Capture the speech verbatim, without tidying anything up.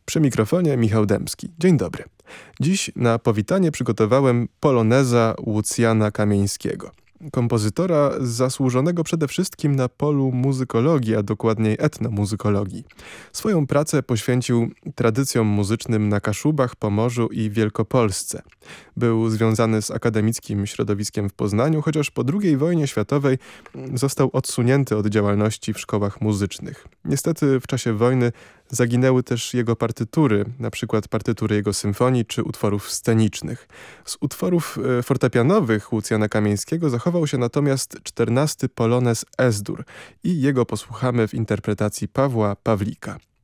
Przy mikrofonie Michał Dębski. Dzień dobry. Dziś na powitanie przygotowałem poloneza Łucjana Kamieńskiego. Kompozytora zasłużonego przede wszystkim na polu muzykologii, a dokładniej etnomuzykologii. Swoją pracę poświęcił tradycjom muzycznym na Kaszubach, Pomorzu i Wielkopolsce. Był związany z akademickim środowiskiem w Poznaniu, chociaż po drugiej wojnie światowej został odsunięty od działalności w szkołach muzycznych. Niestety w czasie wojny zaginęły też jego partytury, na przykład partytury jego symfonii czy utworów scenicznych. Z utworów fortepianowych Łucjana Kamieńskiego zachował się natomiast czternasty polonez Es-dur i jego posłuchamy w interpretacji Pawła Pawlika.